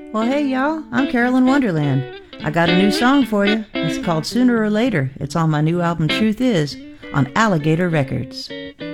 Well, hey, y'all, I'm Carolyn Wonderland. I got a new song for you. It's called Sooner or Later. It's on my new album, Truth Is, on Alligator Records.